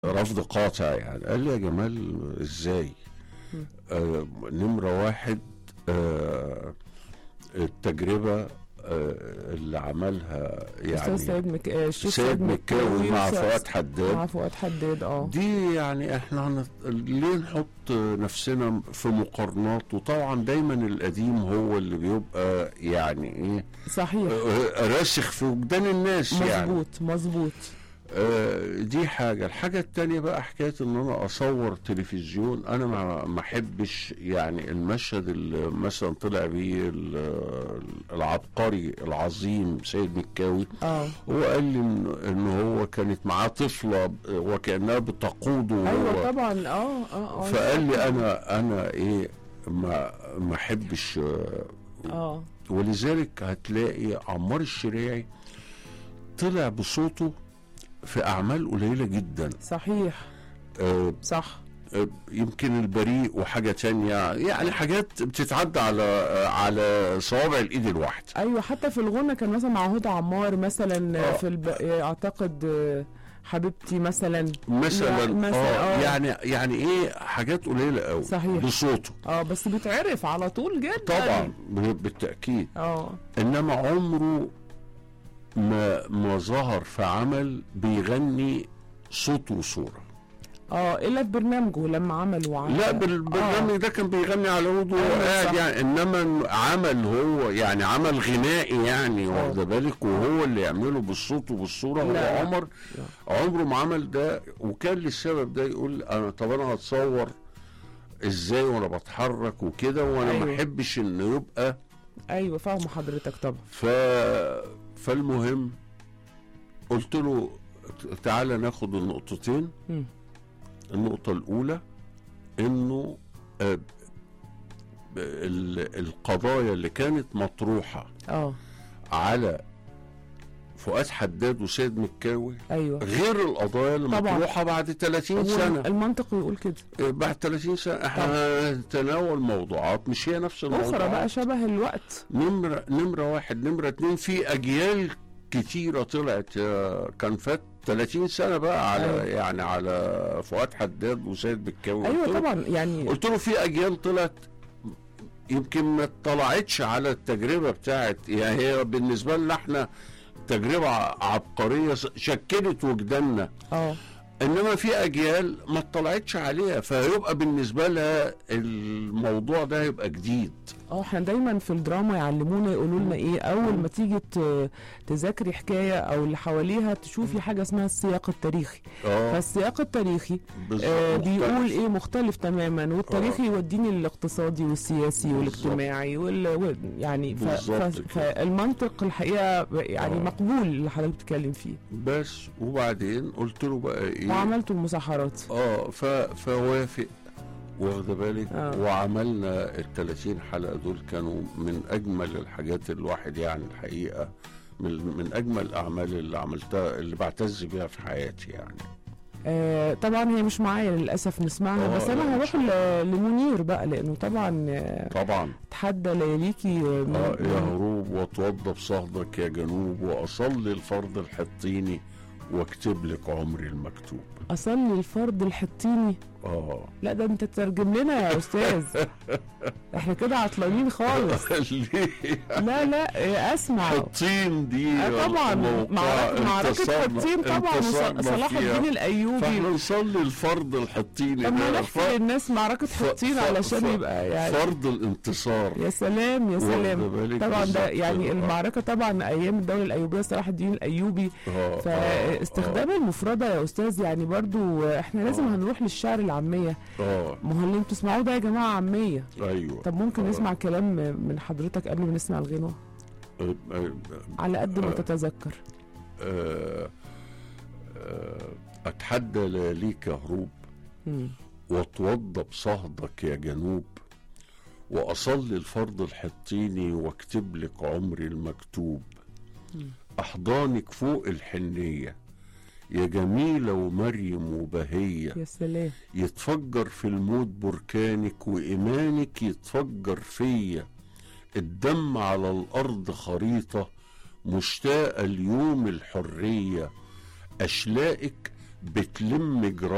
رفض قاطع يعني. قال لي يا جمال ازاي؟ نمرة واحد، التجربة اللي عملها يعني سيد مكاوي مع فؤاد حداد دي يعني احنا ليه نحط نفسنا في مقارنات؟ وطبعا دايما القديم هو اللي بيبقى يعني ايه، صحيح، راسخ في وجدان الناس. مظبوط. دي حاجة. الحاجة التانية بقى حكاية ان انا اصور تلفزيون. انا ما احبش يعني المشهد اللي مثلا طلع بيه العبقري العظيم سيد مكاوي. هو قال لي ان هو كانت معاه طفلة وكأنها بتقوده. ايوه طبعا. فقال لي انا ايه، ما احبش. ولذلك هتلاقي عمار الشريعي طلع بصوته في اعمال قليله جدا. صحيح. صح. يمكن البريء وحاجه تانية، يعني حاجات بتتعدى على صوابع الايد الواحده. ايوه، حتى في الغنى كان مثلا مع هدى عمار مثلا. اعتقد حبيبتي مثلا يعني ايه، حاجات قليله قوي. صحيح. بصوته بس بيتعرف على طول جدا طبعا بالتاكيد. انما عمره ما ظهر في عمل بيغني صوت وصورة. الا في برنامجه لما عمل لا، بالبرنامج ده كان بيغني على عود وقاعد يعني. انما عمل هو يعني عمل غنائي يعني، واخد بالك، وهو اللي يعمله بالصوت وبالصورة. هو عمره ما عمل ده. وكان للسبب ده يقول طب انا هتصور ازاي وانا بتحرك وكده، وانا ما احبش انه يبقى. ايوه فاهم حضرتك طبعا. فالمهم قلت له تعالى ناخد النقطتين. النقطة الأولى إنه القضايا اللي كانت مطروحة على فؤاد حداد وسيد مكاوي غير القضايا اللي مطروحة بعد 30 سنة. المنطق يقول كده. بعد 30 سنة احنا نتناول موضوعات مش هي نفس الموضوعات، أخرى بقى شبه الوقت. نمرة واحد. نمرة اتنين، في أجيال كتيرة طلعت. كان فات 30 سنة بقى على يعني على فؤاد حداد وسيد مكاوي. ايوه طبعا. يعني قلت له في أجيال طلعت يمكن ما طلعتش على التجربة بتاعت، يعني هي بالنسبة لنا احنا تجربة عبقرية شكلت وجداننا. انما في اجيال ما اطلعتش عليها، فيبقى بالنسبه لها الموضوع ده يبقى جديد. احنا دايما في الدراما يعلمونا يقولوا لنا ايه، اول ما تيجي تذاكري حكايه او اللي حواليها تشوفي حاجه اسمها السياق التاريخي. فالسياق التاريخي بيقول ايه مختلف تماما، والتاريخي يوديني للاقتصادي والسياسي والاجتماعي يعني فالمنطق الحقيقه يعني مقبول اللي حضرتك بتتكلم فيه. بس وبعدين قلت له بقى ايه، وعملتوا المسحرات. فوافق، واخد بالك. وعملنا ال30 حلقة دول، كانوا من أجمل الحاجات الواحد يعني الحقيقة من أجمل الأعمال اللي عملتها، اللي بعتز بيها في حياتي يعني. طبعا هي مش معايا للأسف نسمعها، بس أنا هروح لمنير بقى، لأنه طبعا تحدى لياليكي يا هروب واتوضى بصهدك يا جنوب، وأصلي الفرض الحطيني واكتب لك عمري المكتوب. اصلي الفرض الحطيني. لا ده انت تترجم لنا يا استاذ. احنا كده عطلانين خالص. لا اسمع. حطين دي طبعا معركة حطين طبعا، صلاح الدين الايوبي. فاحنا نصلي الفرض الحطيني. طب ما نحكي للناس معركة حطين علشان يبقى يعني فرض الانتصار. يا سلام طبعا. ده يعني المعركة طبعا ايام الدولة الايوبية، صلاح الدين الايوبي. فاستخدام المفردة يا استاذ يعني برضو احنا لازم هنروح للشعر العامية. ما هو اللي انتوا تسمعوه ده يا جماعة عامية. ايوه. طب ممكن نسمع كلام من حضرتك قبل ما نسمع الغنوة على قد ما تتذكر. اتحدى ليك يا هروب، واتوضى بصهدك يا جنوب، واصلي الفرض الحطيني واكتب لك عمري المكتوب. احضانك فوق الحنية يا جميلة ومريم وبهية. يا سلام. يتفجر في الموت بركانك، وإيمانك يتفجر فيا. الدم على الأرض خريطة مشتاقة ليوم الحرية. أشلاقك بتلم جراح